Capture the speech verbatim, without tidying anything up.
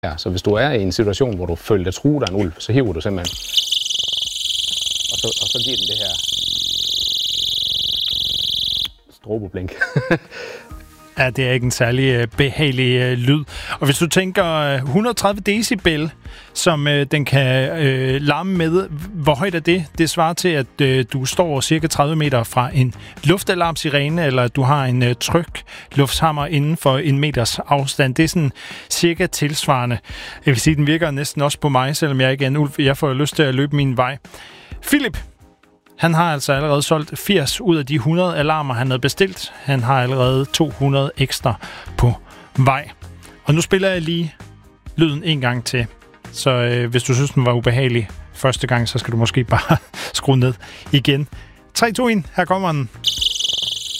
Ja, så hvis du er i en situation, hvor du føler dig truet af en ulv, så hiver du simpelthen. Og så, og så giver den det her stroboblink. Ja, det er ikke en særlig behagelig øh, lyd. Og hvis du tænker et hundrede og tredive decibel, som øh, den kan øh, larme med, hvor højt er det? Det svarer til, at øh, du står cirka tredive meter fra en luftalarmsirene, eller at du har en øh, tryk lufthammer inden for en meters afstand. Det er sådan cirka tilsvarende. Jeg vil sige, den virker næsten også på mig, selvom jeg ikke er en ulv. Jeg får lyst til at løbe min vej. Philip, han har altså allerede solgt firs ud af de hundrede alarmer, han havde bestilt. Han har allerede to hundrede ekstra på vej. Og nu spiller jeg lige lyden en gang til. Så øh, hvis du synes, den var ubehagelig første gang, så skal du måske bare skrue ned igen. tre, to, et, her kommer den.